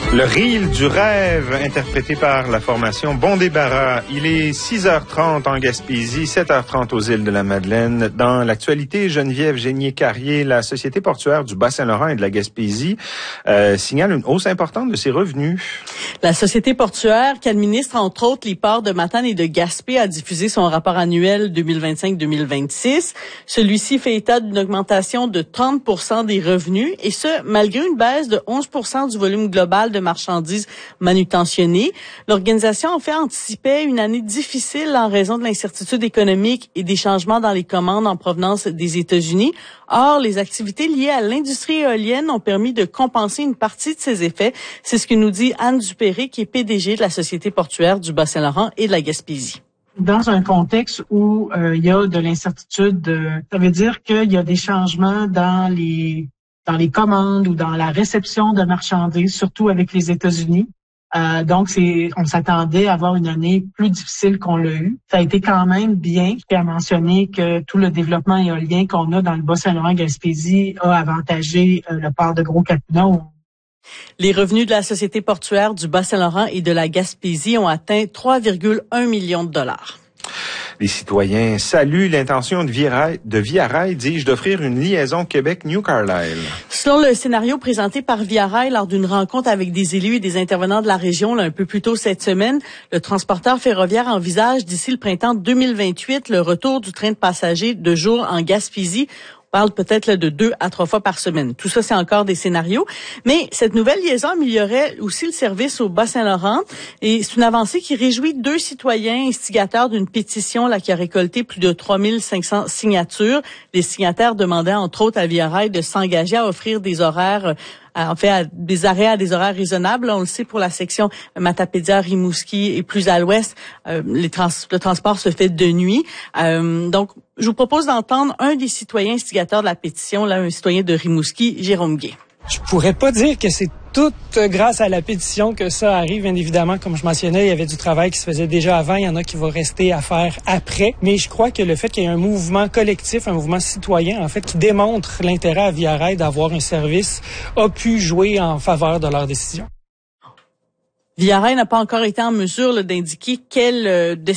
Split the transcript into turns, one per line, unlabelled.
Le reel du rêve, interprété par la formation Bon Débarras. Il est 6h30 en Gaspésie, 7h30 aux îles de la Madeleine. Dans l'actualité, Geneviève Génier-Carrier, la Société portuaire du Bas-Saint-Laurent et de la Gaspésie, signale une hausse importante de ses revenus.
La Société portuaire, qui administre entre autres les ports de Matane et de Gaspé, a diffusé son rapport annuel 2025-2026. Celui-ci fait état d'une augmentation de 30% des revenus, et ce, malgré une baisse de 11% du volume global de marchandises manutentionnées. L'organisation en fait anticipait une année difficile en raison de l'incertitude économique et des changements dans les commandes en provenance des États-Unis. Or, les activités liées à l'industrie éolienne ont permis de compenser une partie de ces effets. C'est ce que nous dit Anne Dupéré, qui est PDG de la Société portuaire du Bas-Saint-Laurent et de la Gaspésie.
Dans un contexte où il y a de l'incertitude, ça veut dire qu'il y a des changements dans les commandes ou dans la réception de marchandises, surtout avec les États-Unis. Donc, on s'attendait à avoir une année plus difficile qu'on l'a eu. Ça a été quand même bien. Je tiens à mentionner que tout le développement éolien qu'on a dans le Bas-Saint-Laurent-Gaspésie a avantagé le port de Gros-Capucin.
Les revenus de la Société portuaire du Bas-Saint-Laurent et de la Gaspésie ont atteint 3,1 millions de dollars.
Les citoyens saluent l'intention de Via Rail, dis-je, d'offrir une liaison Québec-New Carlisle.
Selon le scénario présenté par Via Rail lors d'une rencontre avec des élus et des intervenants de la région un peu plus tôt cette semaine, le transporteur ferroviaire envisage d'ici le printemps 2028 le retour du train de passagers de jour en Gaspésie. On parle peut-être de 2 à 3 fois par semaine. Tout ça, c'est encore des scénarios. Mais cette nouvelle liaison améliorerait aussi le service au Bas-Saint-Laurent. Et c'est une avancée qui réjouit 2 citoyens instigateurs d'une pétition qui a récolté plus de 3500 signatures. Les signataires demandaient, entre autres, à Via Rail de s'engager à offrir des horaires des arrêts à des horaires raisonnables. On le sait, pour la section Matapédia-Rimouski et plus à l'ouest, le transport se fait de nuit. Donc, je vous propose d'entendre un des citoyens instigateurs de la pétition, un citoyen de Rimouski, Jérôme Guay.
Je pourrais pas dire que c'est tout grâce à la pétition que ça arrive. Bien évidemment, comme je mentionnais, il y avait du travail qui se faisait déjà avant. Il y en a qui va rester à faire après. Mais je crois que le fait qu'il y ait un mouvement collectif, un mouvement citoyen, en fait, qui démontre l'intérêt à Via Rail d'avoir un service, a pu jouer en faveur de leur décision.
Via Rail n'a pas encore été en mesure d'indiquer quelle